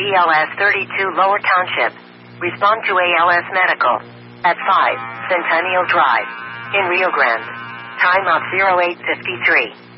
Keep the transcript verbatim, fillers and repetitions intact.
P L S thirty-two Lower Township. Respond to A L S Medical. At five Centennial Drive. In Rio Grande. Time of oh eight fifty-three.